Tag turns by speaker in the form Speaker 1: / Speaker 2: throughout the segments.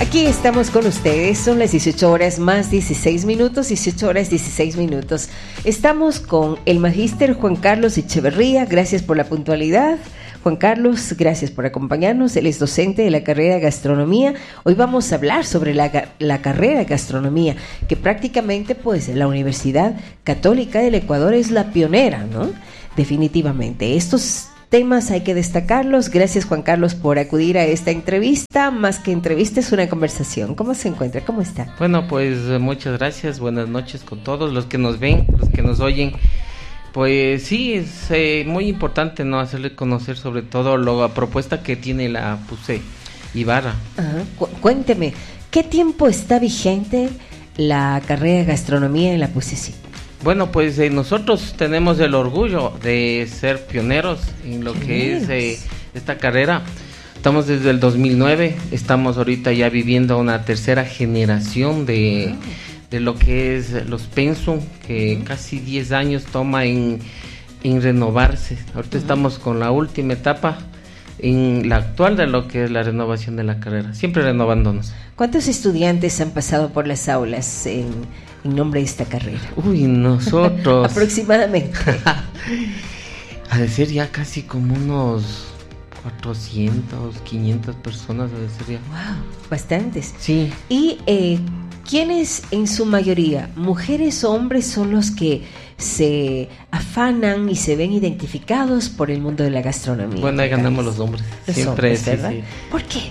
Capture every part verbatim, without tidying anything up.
Speaker 1: Aquí estamos con ustedes, son las dieciocho horas más dieciséis minutos, dieciocho horas dieciséis minutos. Estamos con el magíster Juan Carlos Echeverría, gracias por la puntualidad. Juan Carlos, gracias por acompañarnos, él es docente de la carrera de Gastronomía. Hoy vamos a hablar sobre la, la carrera de Gastronomía, que prácticamente pues la Universidad Católica del Ecuador es la pionera, ¿no? Definitivamente, estos temas hay que destacarlos. Gracias, Juan Carlos, por acudir a esta entrevista. Más que entrevista, es una conversación. ¿Cómo se encuentra? ¿Cómo está?
Speaker 2: Bueno, pues muchas gracias. Buenas noches con todos los que nos ven, los que nos oyen. Pues sí, es eh, muy importante, ¿no? Hacerle conocer sobre todo la propuesta que tiene la PUCE Ibarra.
Speaker 1: Ajá. Cu- cuénteme, ¿qué tiempo está vigente la carrera de Gastronomía en la PUCE?
Speaker 2: Bueno, pues eh, nosotros tenemos el orgullo de ser pioneros en lo que es eh, esta carrera. Estamos desde el dos mil nueve, estamos ahorita ya viviendo una tercera generación de, de lo que es los pensum, que uh-huh. casi diez años toma en, en renovarse. Ahorita uh-huh. estamos con la última etapa, en la actual de lo que es la renovación de la carrera, siempre renovándonos.
Speaker 1: ¿Cuántos estudiantes han pasado por las aulas en, en nombre de esta carrera?
Speaker 2: Uy, nosotros...
Speaker 1: aproximadamente.
Speaker 2: A decir ya casi como unos cuatrocientos, quinientas personas, a decir ya.
Speaker 1: Wow, bastantes.
Speaker 2: Sí.
Speaker 1: Y eh, ¿quiénes en su mayoría, mujeres o hombres, son los que se afanan y se ven identificados por el mundo de la gastronomía?
Speaker 2: Bueno, ahí ganamos los hombres.
Speaker 1: Los
Speaker 2: siempre
Speaker 1: hombres,
Speaker 2: sí,
Speaker 1: ¿verdad?
Speaker 2: sí.
Speaker 1: ¿Por qué?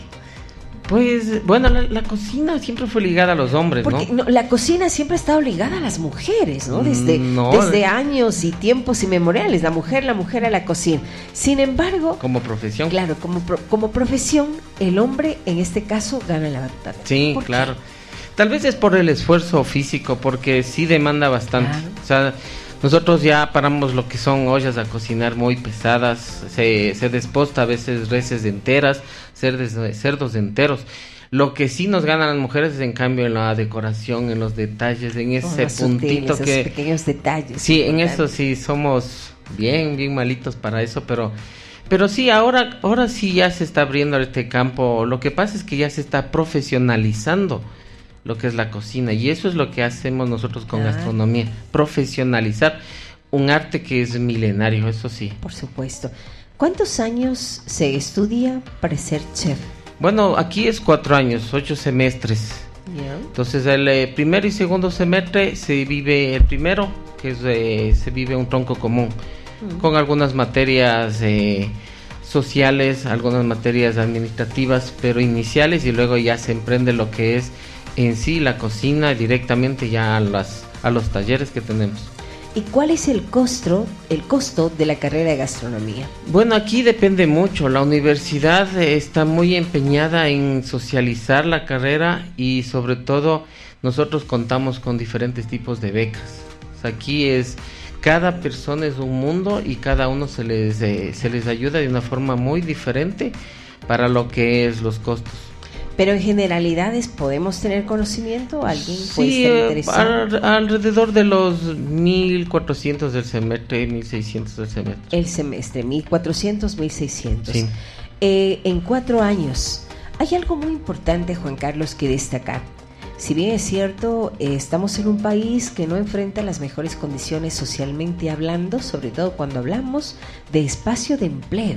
Speaker 2: Pues, bueno, la, la cocina siempre fue ligada a los hombres,
Speaker 1: Porque,
Speaker 2: ¿no?
Speaker 1: no, la cocina siempre ha estado ligada a las mujeres, ¿no? Desde,
Speaker 2: no,
Speaker 1: desde años y tiempos inmemoriales, la mujer, la mujer a la cocina. Sin embargo...
Speaker 2: Como profesión.
Speaker 1: Claro, como, pro, como profesión, el hombre en este caso gana la batalla.
Speaker 2: Sí, claro. Tal vez es por el esfuerzo físico, porque sí demanda bastante. Claro. O sea, nosotros ya paramos lo que son ollas a cocinar muy pesadas, se, se desposta a veces reses enteras, cerdos, cerdos enteros. Lo que sí nos ganan las mujeres es en cambio en la decoración, en los detalles, en ese oh, puntito
Speaker 1: sutil,
Speaker 2: que...
Speaker 1: Esos pequeños detalles.
Speaker 2: Sí, en eso sí somos bien, bien malitos para eso, pero... Pero sí, ahora, ahora sí ya se está abriendo este campo. Lo que pasa es que ya se está profesionalizando lo que es la cocina, y eso es lo que hacemos nosotros con ah. gastronomía, profesionalizar un arte que es milenario, eso sí.
Speaker 1: Por supuesto. ¿Cuántos años se estudia para ser chef?
Speaker 2: Bueno, aquí es cuatro años, ocho semestres. Yeah. Entonces el eh, primer y segundo semestre se vive el primero, que es eh, se vive un tronco común, mm. con algunas materias eh, sociales, algunas materias administrativas, pero iniciales, y luego ya se emprende lo que es en sí la cocina directamente ya a las a los talleres que tenemos.
Speaker 1: ¿Y cuál es el costo, el costo de la carrera de gastronomía?
Speaker 2: Bueno, aquí depende mucho. La universidad está muy empeñada en socializar la carrera, y sobre todo nosotros contamos con diferentes tipos de becas. O sea, aquí es cada persona es un mundo, y cada uno se les eh, se les ayuda de una forma muy diferente para lo que es los costos.
Speaker 1: Pero en generalidades, ¿podemos tener conocimiento? ¿Alguien
Speaker 2: sí,
Speaker 1: puede estar interesado?
Speaker 2: Al, alrededor de los mil cuatrocientos del semestre, mil seiscientos del semestre.
Speaker 1: El semestre, mil cuatrocientos, mil seiscientos.
Speaker 2: Sí.
Speaker 1: Eh, en cuatro años, hay algo muy importante, Juan Carlos, que destacar. Si bien es cierto, eh, estamos en un país que no enfrenta las mejores condiciones socialmente hablando, sobre todo cuando hablamos de espacio de empleo.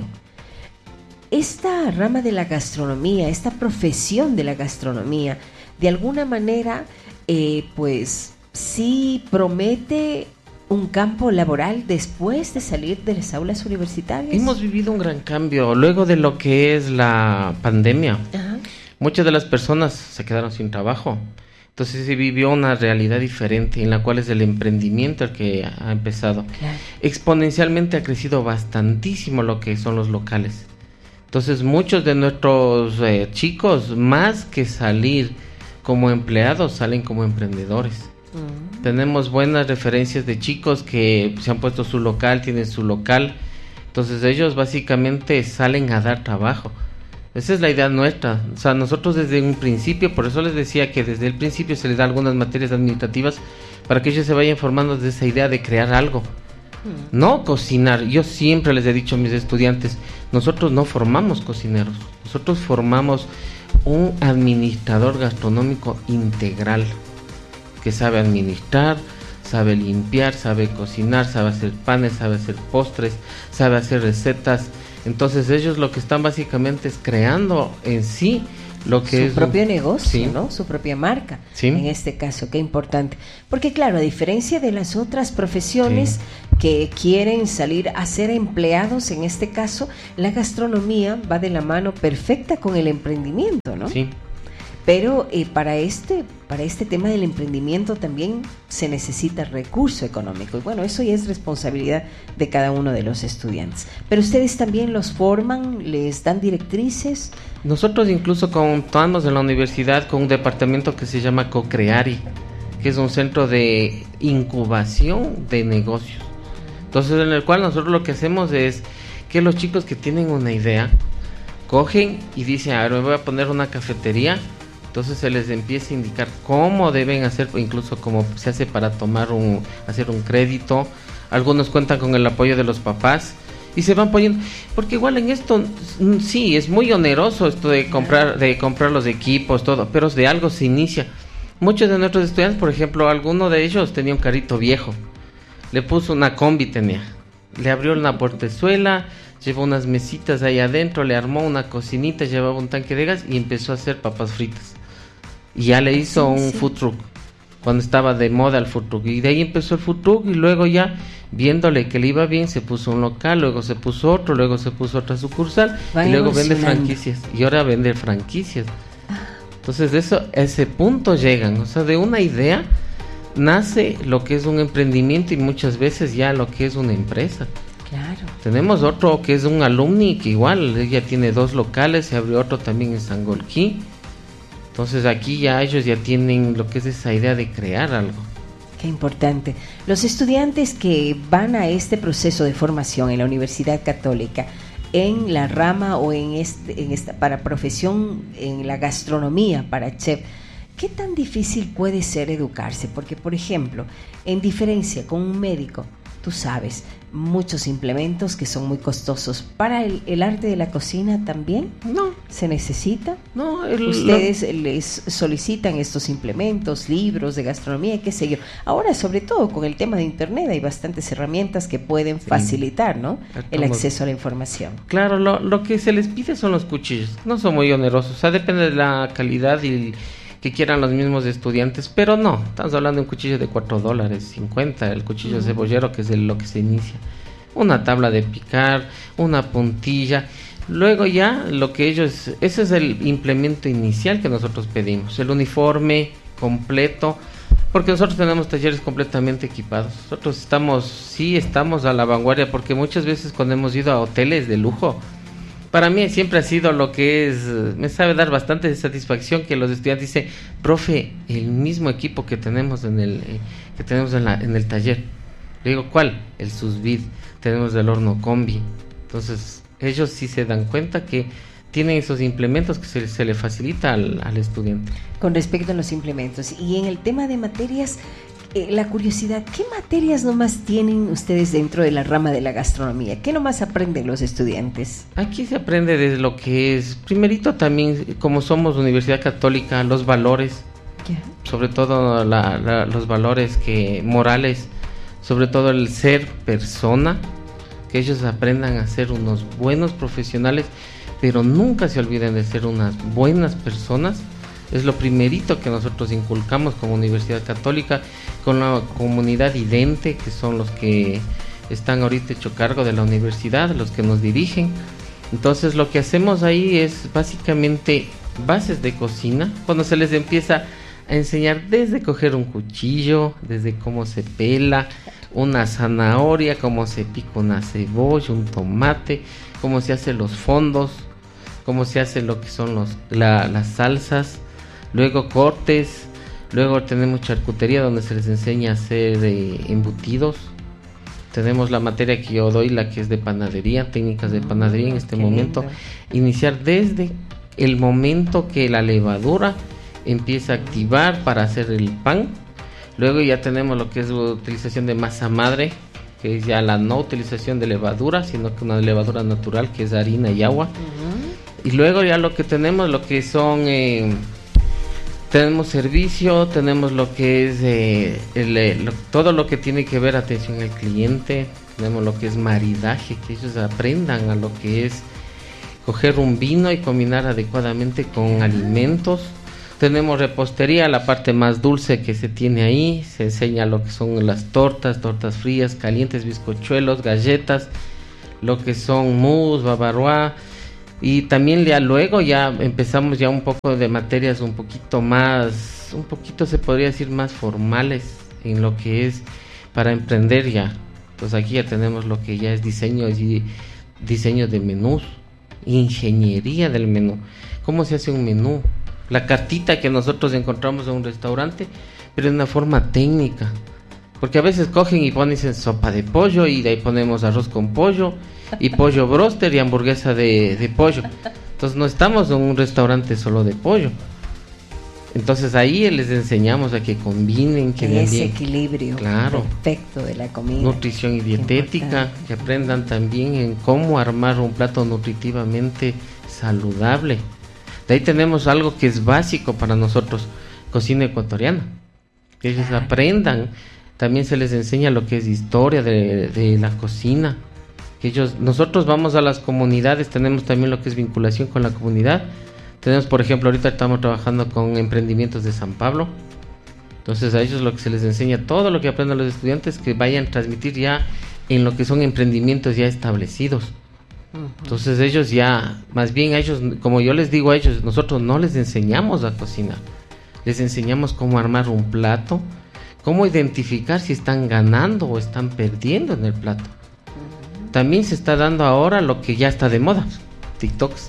Speaker 1: Esta rama de la gastronomía, esta profesión de la gastronomía, de alguna manera, eh, pues sí promete un campo laboral después de salir de las aulas universitarias.
Speaker 2: Hemos vivido un gran cambio luego de lo que es la pandemia. Ajá. Muchas de las personas se quedaron sin trabajo. Entonces se vivió una realidad diferente, en la cual es el emprendimiento el que ha empezado. Claro. Exponencialmente ha crecido bastantísimo lo que son los locales. Entonces muchos de nuestros eh, chicos, más que salir como empleados, salen como emprendedores. Uh-huh. Tenemos buenas referencias de chicos que se han puesto su local, tienen su local. Entonces ellos básicamente salen a dar trabajo. Esa es la idea nuestra. O sea, nosotros desde un principio, por eso les decía que desde el principio se les da algunas materias administrativas para que ellos se vayan formando de esa idea de crear algo. No cocinar. Yo siempre les he dicho a mis estudiantes, nosotros no formamos cocineros, nosotros formamos un administrador gastronómico integral, que sabe administrar, sabe limpiar, sabe cocinar, sabe hacer panes, sabe hacer postres, sabe hacer recetas. Entonces ellos lo que están básicamente es creando en sí lo que
Speaker 1: su
Speaker 2: es
Speaker 1: propio
Speaker 2: un...
Speaker 1: negocio,
Speaker 2: sí.
Speaker 1: ¿no? Su propia marca,
Speaker 2: sí.
Speaker 1: En este caso, qué importante. Porque claro, a diferencia de las otras profesiones sí. que quieren salir a ser empleados, en este caso, la gastronomía va de la mano perfecta con el emprendimiento, ¿no?
Speaker 2: Sí.
Speaker 1: Pero eh, para este para este tema del emprendimiento también se necesita recurso económico. Y bueno, eso ya es responsabilidad de cada uno de los estudiantes. Pero ustedes también los forman, les dan directrices.
Speaker 2: Nosotros incluso contamos en la universidad con un departamento que se llama Co-Creari, que es un centro de incubación de negocios. Entonces, en el cual nosotros lo que hacemos es que los chicos que tienen una idea cogen y dicen, a ver, me voy a poner una cafetería. Entonces se les empieza a indicar cómo deben hacer, incluso cómo se hace para tomar un, hacer un crédito. Algunos cuentan con el apoyo de los papás y se van poniendo, porque igual en esto sí es muy oneroso esto de comprar, de comprar los equipos, todo, pero de algo se inicia. Muchos de nuestros estudiantes, por ejemplo, alguno de ellos tenía un carrito viejo, le puso una combi, tenía, le abrió una portezuela, llevó unas mesitas ahí adentro, le armó una cocinita, llevaba un tanque de gas y empezó a hacer papas fritas. Y ya le hizo sí, un sí. food truck, cuando estaba de moda el food truck. Y de ahí empezó el food truck y luego ya, viéndole que le iba bien, se puso un local, luego se puso otro, luego se puso otra sucursal. Va y luego vende franquicias. Y ahora vende franquicias. Entonces de eso, a ese punto llegan. O sea, de una idea nace lo que es un emprendimiento y muchas veces ya lo que es una empresa.
Speaker 1: Claro.
Speaker 2: Tenemos otro que es un alumni que igual, ella tiene dos locales, se abrió otro también en Sangolquí. Entonces aquí ya ellos ya tienen lo que es esa idea de crear algo.
Speaker 1: Qué importante. Los estudiantes que van a este proceso de formación en la Universidad Católica, en la rama o en este, en esta para profesión en la gastronomía, para chef, ¿qué tan difícil puede ser educarse? Porque, por ejemplo, en diferencia con un médico, tú sabes, muchos implementos que son muy costosos. ¿Para el, el arte de la cocina también?
Speaker 2: No.
Speaker 1: ¿Se necesita?
Speaker 2: No. El,
Speaker 1: ¿Ustedes
Speaker 2: lo...
Speaker 1: les solicitan estos implementos, libros de gastronomía, qué sé yo? Ahora, sobre todo con el tema de internet, hay bastantes herramientas que pueden sí. facilitar, ¿no? El acceso a la información.
Speaker 2: Claro, lo, lo que se les pide son los cuchillos. No son muy onerosos, o sea, depende de la calidad y que quieran los mismos estudiantes, pero no, estamos hablando de un cuchillo de cuatro dólares cincuenta, el cuchillo uh-huh. cebollero, que es de lo que se inicia, una tabla de picar, una puntilla, luego ya lo que ellos, ese es el implemento inicial que nosotros pedimos, el uniforme completo, porque nosotros tenemos talleres completamente equipados, nosotros estamos, sí estamos a la vanguardia, porque muchas veces cuando hemos ido a hoteles de lujo, para mí siempre ha sido lo que es, me sabe dar bastante satisfacción que los estudiantes dicen, profe, el mismo equipo que tenemos en el eh, que tenemos en, la, en el taller. Le digo, ¿cuál? El sous vide, tenemos el horno combi. Entonces, ellos sí se dan cuenta que tienen esos implementos que se, se le facilita al, al estudiante.
Speaker 1: Con respecto a los implementos, y en el tema de materias, Eh, la curiosidad, ¿qué materias nomás tienen ustedes dentro de la rama de la gastronomía? ¿Qué nomás aprenden los estudiantes?
Speaker 2: Aquí se aprende desde lo que es, primerito también, como somos Universidad Católica, los valores, yeah. sobre todo la, la, los valores que morales, sobre todo el ser persona, que ellos aprendan a ser unos buenos profesionales, pero nunca se olviden de ser unas buenas personas. Es lo primerito que nosotros inculcamos como Universidad Católica, con la comunidad idente, que son los que están ahorita hecho cargo de la universidad, los que nos dirigen. Entonces lo que hacemos ahí es básicamente bases de cocina, cuando se les empieza a enseñar desde coger un cuchillo, desde cómo se pela una zanahoria, cómo se pica una cebolla, un tomate, cómo se hacen los fondos, cómo se hace lo que son los la, las salsas, luego cortes, luego tenemos charcutería donde se les enseña a hacer eh, embutidos. Tenemos la materia que yo doy, la que es de panadería, técnicas de panadería en este momento. Iniciar desde el momento que la levadura empieza a activar para hacer el pan. Luego ya tenemos lo que es la utilización de masa madre, que es ya la no utilización de levadura, sino que una levadura natural, que es harina y agua. Uh-huh. y luego ya lo que tenemos, lo que son, eh, tenemos servicio, tenemos lo que es eh, el, eh, lo, todo lo que tiene que ver atención al cliente, tenemos lo que es maridaje, que ellos aprendan a lo que es coger un vino y combinar adecuadamente con alimentos. Tenemos repostería, la parte más dulce que se tiene ahí, se enseña lo que son las tortas, tortas frías, calientes, bizcochuelos, galletas, lo que son mousse, bavarois, y también ya luego ya empezamos ya un poco de materias un poquito más, un poquito se podría decir más formales en lo que es para emprender ya. Pues aquí ya tenemos lo que ya es diseño y diseño de menús, ingeniería del menú, cómo se hace un menú, la cartita que nosotros encontramos en un restaurante, pero de una forma técnica, porque a veces cogen y ponen sopa de pollo y de ahí ponemos arroz con pollo y pollo broster y hamburguesa de, de pollo. Entonces no estamos en un restaurante solo de pollo. Entonces ahí les enseñamos a que combinen, que den
Speaker 1: ese
Speaker 2: bien
Speaker 1: equilibrio
Speaker 2: claro,
Speaker 1: perfecto de la comida,
Speaker 2: nutrición y dietética, que aprendan también en cómo armar un plato nutritivamente saludable. De ahí tenemos algo que es básico para nosotros, cocina ecuatoriana, que ellos ah, aprendan. También se les enseña lo que es historia de, de la cocina, que ellos, nosotros vamos a las comunidades, tenemos también lo que es vinculación con la comunidad. Tenemos, por ejemplo, ahorita estamos trabajando con emprendimientos de San Pablo. Entonces a ellos lo que se les enseña, todo lo que aprendan los estudiantes, que vayan a transmitir ya en lo que son emprendimientos ya establecidos. Uh-huh. Entonces ellos ya, más bien a ellos, como yo les digo a ellos, nosotros no les enseñamos a cocinar. Les enseñamos cómo armar un plato, cómo identificar si están ganando o están perdiendo en el plato. Uh-huh. También se está dando ahora lo que ya está de moda, TikToks.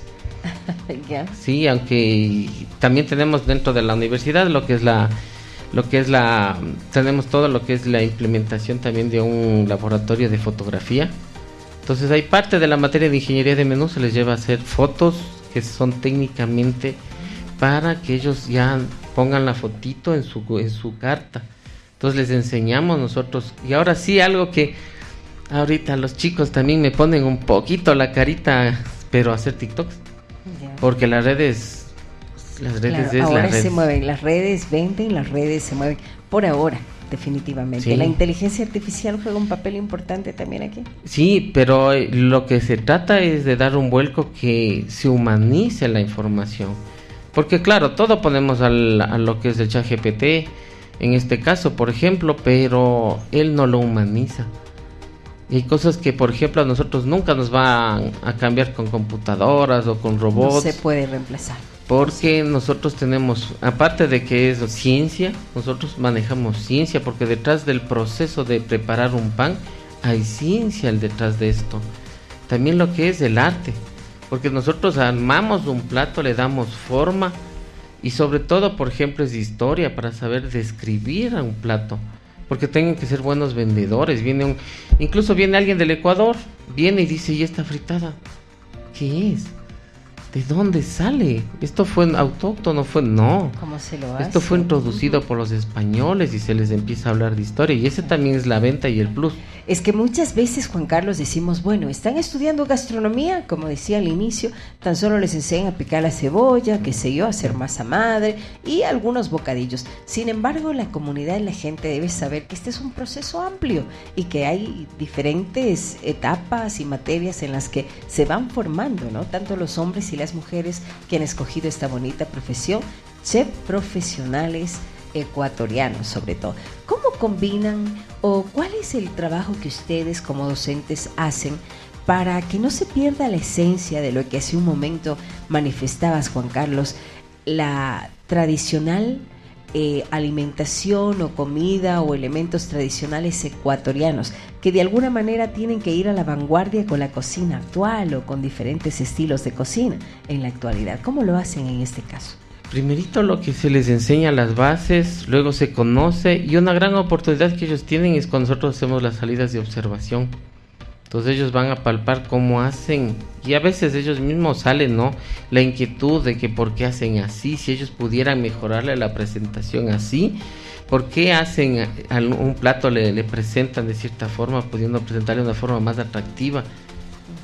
Speaker 2: Yeah. Sí, aunque también tenemos dentro de la universidad lo que es la lo que es la tenemos todo lo que es la implementación también de un laboratorio de fotografía. Entonces hay parte de la materia de ingeniería de menú, se les lleva a hacer fotos que son técnicamente para que ellos ya pongan la fotito en su en su carta. Entonces les enseñamos nosotros, y ahora sí algo que ahorita los chicos también me ponen un poquito la carita, pero hacer TikToks. Porque las redes, las redes
Speaker 1: claro,
Speaker 2: es
Speaker 1: ahora
Speaker 2: la red.
Speaker 1: se mueven, las redes venden, las redes se mueven, por ahora, definitivamente. Sí. La inteligencia artificial juega un papel importante también aquí.
Speaker 2: Sí, pero lo que se trata es de dar un vuelco que se humanice la información. Porque claro, todo ponemos al, a lo que es el ChatGPT, en este caso, por ejemplo, pero él no lo humaniza. Y hay cosas que, por ejemplo, a nosotros nunca nos van a cambiar con computadoras o con robots.
Speaker 1: No se puede reemplazar.
Speaker 2: Porque nosotros tenemos, aparte de que es ciencia, nosotros manejamos ciencia, porque detrás del proceso de preparar un pan hay ciencia detrás de esto. También lo que es el arte, porque nosotros armamos un plato, le damos forma, y sobre todo, por ejemplo, es historia para saber describir a un plato. Porque tienen que ser buenos vendedores. Viene un, incluso viene alguien del Ecuador, viene y dice, ¿y esta fritada qué es? ¿De dónde sale? ¿Esto fue autóctono? Fue no.
Speaker 1: ¿Cómo se lo hace?
Speaker 2: Esto fue introducido por los españoles y se les empieza a hablar de historia. Y ese también es la venta y el plus.
Speaker 1: Es que muchas veces, Juan Carlos, decimos, bueno, están estudiando gastronomía, como decía al inicio, tan solo les enseñan a picar la cebolla, qué sé yo, a hacer masa madre y algunos bocadillos. Sin embargo, la comunidad y la gente debe saber que este es un proceso amplio y que hay diferentes etapas y materias en las que se van formando, ¿no? Tanto los hombres y las mujeres que han escogido esta bonita profesión, chef profesionales ecuatorianos sobre todo. ¿Cómo combinan o cuál es el trabajo que ustedes como docentes hacen para que no se pierda la esencia de lo que hace un momento manifestabas, Juan Carlos, la tradicional eh, alimentación o comida o elementos tradicionales ecuatorianos que de alguna manera tienen que ir a la vanguardia con la cocina actual o con diferentes estilos de cocina en la actualidad? ¿Cómo lo hacen en este caso?
Speaker 2: Primerito lo que se les enseña las bases, luego se conoce, y una gran oportunidad que ellos tienen es cuando nosotros hacemos las salidas de observación. Entonces ellos van a palpar cómo hacen, y a veces ellos mismos salen, ¿no? La inquietud de que por qué hacen así, si ellos pudieran mejorarle la presentación así, por qué hacen un plato, le, le presentan de cierta forma, pudiendo presentarle de una forma más atractiva.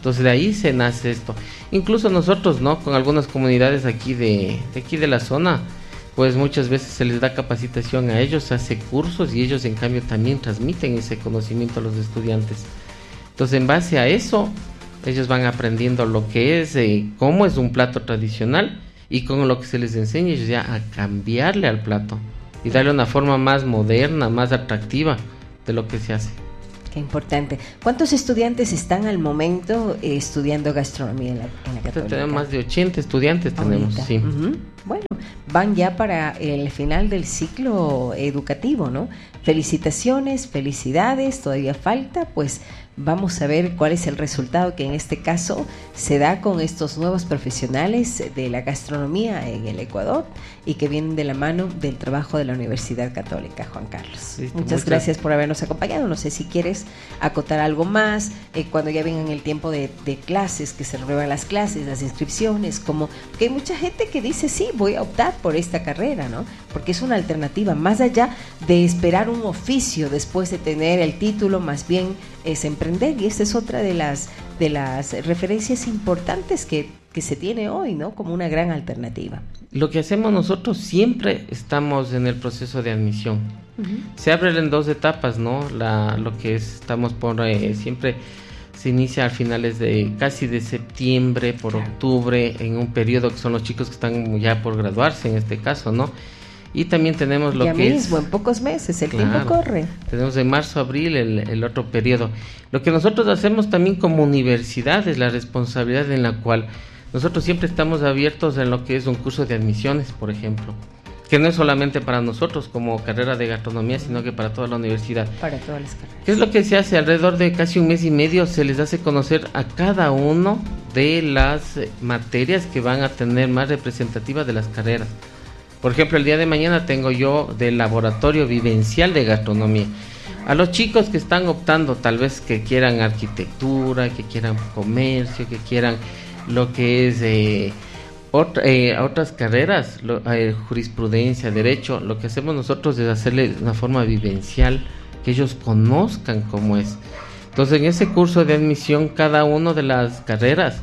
Speaker 2: Entonces de ahí se nace esto. Incluso nosotros, ¿no? Con algunas comunidades aquí de, de aquí de la zona, pues muchas veces se les da capacitación a ellos, se hace cursos y ellos en cambio también transmiten ese conocimiento a los estudiantes. Entonces en base a eso, ellos van aprendiendo lo que es, eh, cómo es un plato tradicional y con lo que se les enseña ellos ya a cambiarle al plato y darle una forma más moderna, más atractiva de lo que se hace.
Speaker 1: Qué importante. ¿Cuántos estudiantes están al momento eh, estudiando gastronomía en la, en la Católica?
Speaker 2: Tenemos más de ochenta estudiantes, tenemos, sí.
Speaker 1: Uh-huh. Bueno, van ya para el final del ciclo educativo, ¿no? Felicitaciones, felicidades, todavía falta, pues vamos a ver cuál es el resultado que en este caso se da con estos nuevos profesionales de la gastronomía en el Ecuador y que vienen de la mano del trabajo de la Universidad Católica, Juan Carlos.
Speaker 2: Listo,
Speaker 1: muchas,
Speaker 2: muchas
Speaker 1: gracias por habernos acompañado. No sé si quieres acotar algo más eh, cuando ya vengan el tiempo de, de clases, que se renuevan las clases, las inscripciones, como que hay mucha gente que dice sí, voy a optar por esta carrera, ¿no? Porque es una alternativa, más allá de esperar un oficio después de tener el título, más bien es emprender, y esta es otra de las de las referencias importantes que, que se tiene hoy, ¿no? Como una gran alternativa.
Speaker 2: Lo que hacemos nosotros siempre estamos en el proceso de admisión. Uh-huh. Se abre en dos etapas, ¿no? La, lo que es, estamos por eh, siempre se inicia a finales de casi de septiembre, por claro. octubre, en un periodo que son los chicos que están ya por graduarse en este caso, ¿no? Y también tenemos lo
Speaker 1: ya
Speaker 2: que
Speaker 1: mismo,
Speaker 2: es...
Speaker 1: en pocos meses, el
Speaker 2: claro,
Speaker 1: tiempo corre.
Speaker 2: Tenemos de marzo a abril el, el otro periodo. Lo que nosotros hacemos también como universidad es la responsabilidad en la cual nosotros siempre estamos abiertos en lo que es un curso de admisiones, por ejemplo, que no es solamente para nosotros como carrera de gastronomía, sino que para toda la universidad.
Speaker 1: Para todas las carreras.
Speaker 2: ¿Qué es lo que se hace? Alrededor de casi un mes y medio se les hace conocer a cada uno de las materias que van a tener más representativas de las carreras. Por ejemplo, el día de mañana tengo yo del laboratorio vivencial de gastronomía. A los chicos que están optando, tal vez que quieran arquitectura, que quieran comercio, que quieran lo que es eh, otra, eh, otras carreras, lo, eh, jurisprudencia, derecho, lo que hacemos nosotros es hacerle de una forma vivencial, que ellos conozcan cómo es. Entonces, en ese curso de admisión, cada una de las carreras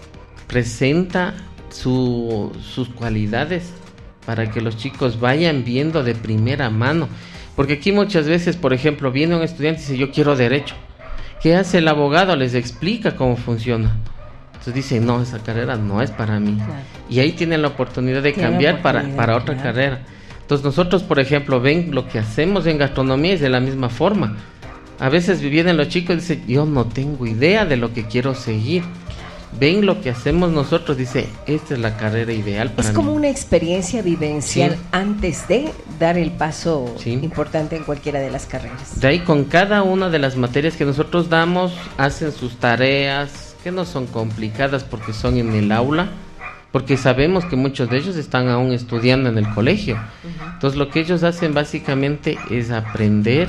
Speaker 2: presenta su, sus cualidades, para que los chicos vayan viendo de primera mano, porque aquí muchas veces, por ejemplo, viene un estudiante y dice yo quiero derecho. ¿Qué hace el abogado? Les explica cómo funciona. Entonces dice no, esa carrera no es para mí, claro. Y ahí tienen la oportunidad de Tiene cambiar oportunidad, para, para otra claro. carrera. Entonces nosotros, por ejemplo, ven lo que hacemos en gastronomía es de la misma forma. A veces vienen los chicos y dicen yo no tengo idea de lo que quiero seguir. Ven lo que hacemos nosotros, dice, esta es la carrera ideal para mí.
Speaker 1: Es como una experiencia vivencial, sí, antes de dar el paso, sí, importante en cualquiera de las carreras.
Speaker 2: De ahí con cada una de las materias que nosotros damos, hacen sus tareas, que no son complicadas porque son en el aula, porque sabemos que muchos de ellos están aún estudiando en el colegio. Uh-huh. Entonces lo que ellos hacen básicamente es aprender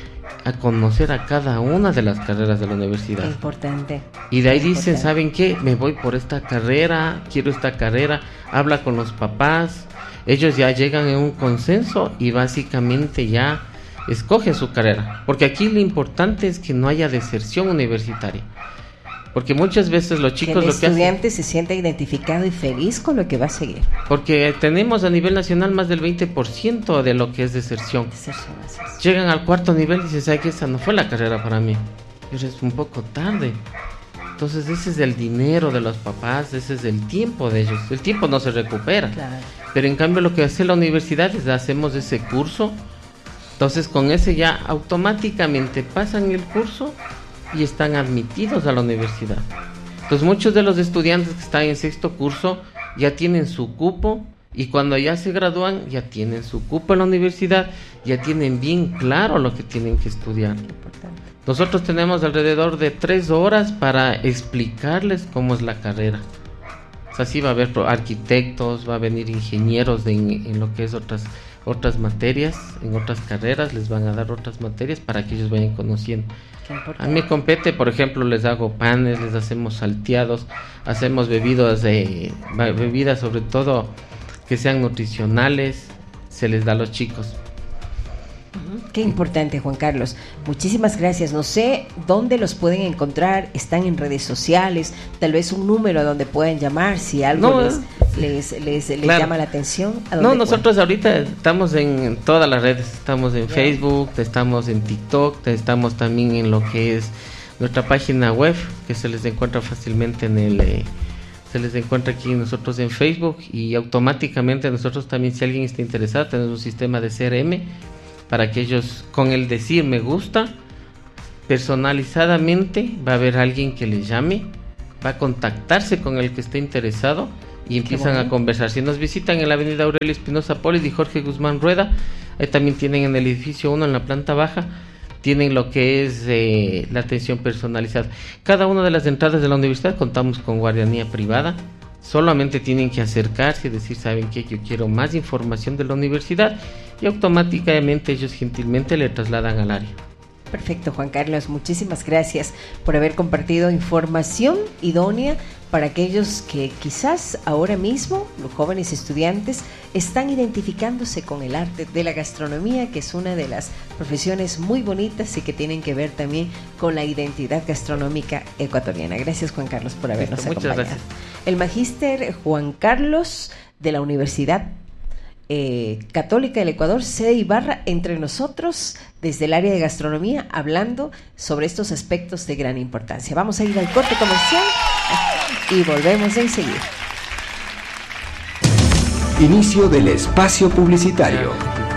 Speaker 2: a conocer a cada una de las carreras de la universidad.
Speaker 1: Importante.
Speaker 2: Y de ahí dicen,
Speaker 1: importante.
Speaker 2: ¿saben qué? Me voy por esta carrera, quiero esta carrera, habla con los papás, ellos ya llegan en un consenso y básicamente ya escogen su carrera. Porque aquí lo importante es que no haya deserción universitaria. Porque muchas veces los chicos...
Speaker 1: Que el
Speaker 2: lo que
Speaker 1: estudiante
Speaker 2: hacen,
Speaker 1: se sienta identificado y feliz con lo que va a seguir.
Speaker 2: Porque tenemos a nivel nacional más del veinte por ciento de lo que es deserción.
Speaker 1: Deserción, deserción.
Speaker 2: Llegan al cuarto nivel y dicen, ¿sabes qué? Esa no fue la carrera para mí. Pero es un poco tarde. Entonces ese es el dinero de los papás, ese es el tiempo de ellos. El tiempo no se recupera.
Speaker 1: Claro.
Speaker 2: Pero en cambio lo que hace la universidad es hacemos ese curso. Entonces con ese ya automáticamente pasan el curso y están admitidos a la universidad. Entonces muchos de los estudiantes que están en sexto curso ya tienen su cupo y cuando ya se gradúan ya tienen su cupo en la universidad, ya tienen bien claro lo que tienen que estudiar. Nosotros tenemos alrededor de tres horas para explicarles cómo es la carrera. O sea, sí va a haber arquitectos, va a venir ingenieros de, en, en lo que es otras otras materias, en otras carreras les van a dar otras materias para que ellos vayan conociendo. A mí me compete, por ejemplo, les hago panes, les hacemos salteados, hacemos bebidas de bebidas sobre todo que sean nutricionales, se les da a los chicos.
Speaker 1: Qué importante, Juan Carlos. Muchísimas gracias. No sé dónde los pueden encontrar. Están en redes sociales. Tal vez un número donde pueden llamar si algo no, les, les, les, les claro. llama la atención.
Speaker 2: No, nosotros pueden? ahorita estamos en todas las redes. Estamos en yeah. Facebook, estamos en TikTok, estamos también en lo que es nuestra página web, que se les encuentra fácilmente en el... Eh, se les encuentra aquí nosotros en Facebook, y automáticamente nosotros también, si alguien está interesado, tenemos un sistema de C R M para que ellos, con el decir me gusta, personalizadamente va a haber alguien que les llame, va a contactarse con el que esté interesado y empiezan a conversar. Si nos visitan en la avenida Aurelio Espinosa Polis y Jorge Guzmán Rueda, ahí también tienen en el edificio uno, en la planta baja, tienen lo que es eh, la atención personalizada. Cada una de las entradas de la universidad contamos con guardianía privada. Solamente tienen que acercarse y decir, ¿saben qué? Yo quiero más información de la universidad, y automáticamente ellos gentilmente le trasladan al área.
Speaker 1: Perfecto, Juan Carlos, muchísimas gracias por haber compartido información idónea para aquellos que quizás ahora mismo, los jóvenes estudiantes, están identificándose con el arte de la gastronomía, que es una de las profesiones muy bonitas y que tienen que ver también con la identidad gastronómica ecuatoriana. Gracias, Juan Carlos, por habernos
Speaker 2: Muchas
Speaker 1: acompañado.
Speaker 2: Gracias.
Speaker 1: El magíster Juan Carlos de la Universidad Eh, Católica del Ecuador, sede Ibarra, entre nosotros desde el área de gastronomía, hablando sobre estos aspectos de gran importancia. Vamos a ir al corte comercial y volvemos enseguida.
Speaker 3: Inicio del espacio publicitario.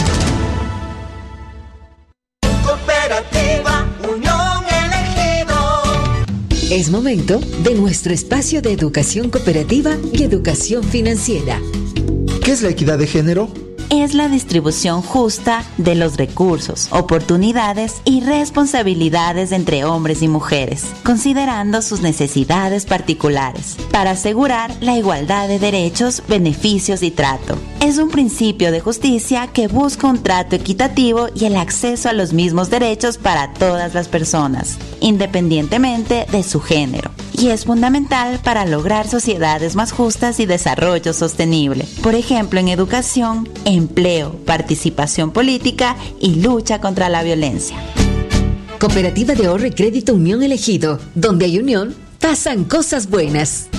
Speaker 4: Cooperativa Unión Elegido.
Speaker 5: Es momento de nuestro espacio de educación cooperativa y educación financiera.
Speaker 6: ¿Qué es la equidad de género?
Speaker 7: Es la distribución justa de los recursos, oportunidades y responsabilidades entre hombres y mujeres, considerando sus necesidades particulares, para asegurar la igualdad de derechos, beneficios y trato. Es un principio de justicia que busca un trato equitativo y el acceso a los mismos derechos para todas las personas, independientemente de su género. Y es fundamental para lograr sociedades más justas y desarrollo sostenible. Por ejemplo, en educación, empleo, participación política y lucha contra la violencia.
Speaker 5: Cooperativa de Ahorro y Crédito Unión Elegido. Donde hay unión, pasan cosas buenas.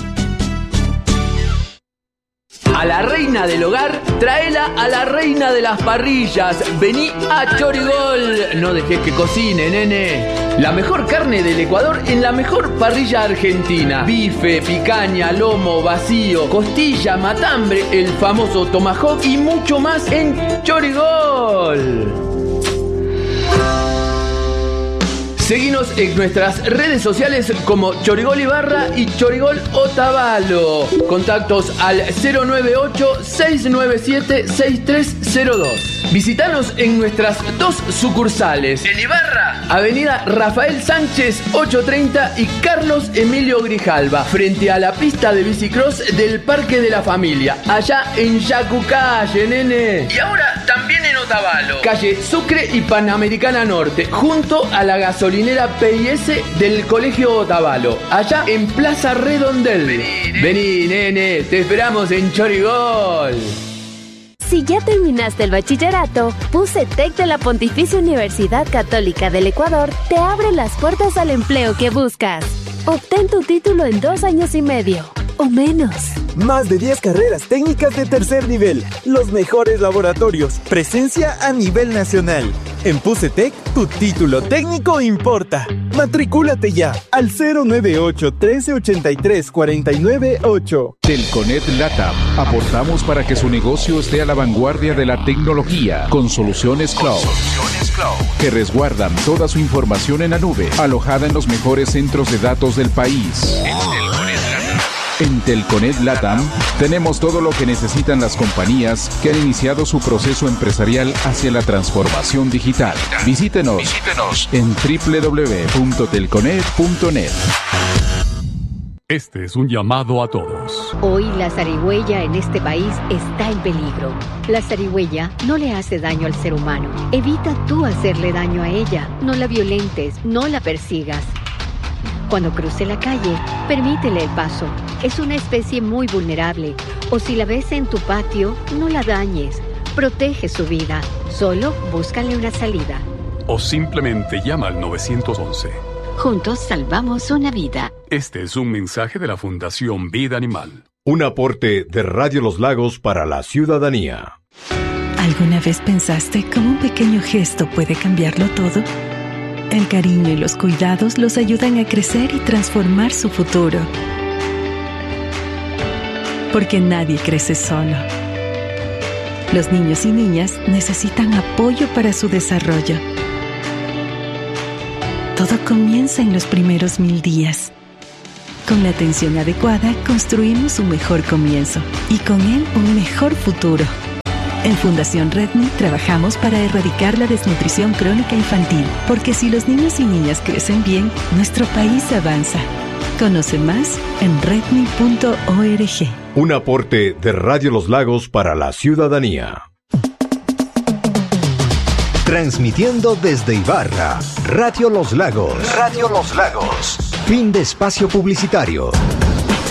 Speaker 8: A la reina del hogar, tráela a la reina de las parrillas. Vení a Chorigol. No dejes que cocine, nene. La mejor carne del Ecuador en la mejor parrilla argentina. Bife, picaña, lomo, vacío, costilla, matambre, el famoso tomahawk y mucho más en Chorigol. Seguinos en nuestras redes sociales como Chorigol Ibarra y Chorigol Otavalo. Contactos al cero nueve ocho, seis nueve siete, seis tres cero dos. Visítanos en nuestras dos sucursales. En Ibarra, avenida Rafael Sánchez ochocientos treinta y Carlos Emilio Grijalva, frente a la pista de bicicross del Parque de la Familia, allá en Yacucalle, nene. Y ahora también en Otavalo, calle Sucre y Panamericana Norte, junto a la gasolina P I S del Colegio Otavalo, allá en Plaza Redondel. Vení, Vení, nene, te esperamos en Chorigol.
Speaker 9: Si ya terminaste el bachillerato, PUCETEC de la Pontificia Universidad Católica del Ecuador te abre las puertas al empleo que buscas. Obtén tu título en dos años y medio o menos.
Speaker 10: Más de diez carreras técnicas de tercer nivel, los mejores laboratorios, presencia a nivel nacional. En PUCETEC, tu título técnico importa. Matricúlate ya al cero nueve ocho, trece ochenta y tres, cuarenta y nueve ocho.
Speaker 11: Telconet LATAM. Aportamos para que su negocio esté a la vanguardia de la tecnología con soluciones cloud, soluciones cloud que resguardan toda su información en la nube, alojada en los mejores centros de datos del país. En Telconet LATAM tenemos todo lo que necesitan las compañías que han iniciado su proceso empresarial hacia la transformación digital. Visítenos, Visítenos. en doble u doble u doble u punto telconet punto net.
Speaker 12: Este es un llamado a todos.
Speaker 13: Hoy la zarigüeya en este país está en peligro. La zarigüeya no le hace daño al ser humano. Evita tú hacerle daño a ella. No la violentes, no la persigas. Cuando cruce la calle, permítele el paso. Es una especie muy vulnerable. O si la ves en tu patio, no la dañes. Protege su vida. Solo búscale una salida.
Speaker 12: O simplemente llama al nueve once.
Speaker 13: Juntos salvamos una vida.
Speaker 12: Este es un mensaje de la Fundación Vida Animal.
Speaker 3: Un aporte de Radio Los Lagos para la ciudadanía.
Speaker 14: ¿Alguna vez pensaste cómo un pequeño gesto puede cambiarlo todo? El cariño y los cuidados los ayudan a crecer y transformar su futuro. Porque nadie crece solo. Los niños y niñas necesitan apoyo para su desarrollo. Todo comienza en los primeros mil días. Con la atención adecuada construimos un mejor comienzo y con él un mejor futuro. En Fundación Redmi trabajamos para erradicar la desnutrición crónica infantil, porque si los niños y niñas crecen bien, nuestro país avanza. Conoce más en redmi punto org.
Speaker 3: Un aporte de Radio Los Lagos para la ciudadanía. Transmitiendo desde Ibarra, Radio Los Lagos. Radio Los Lagos. Fin de espacio publicitario.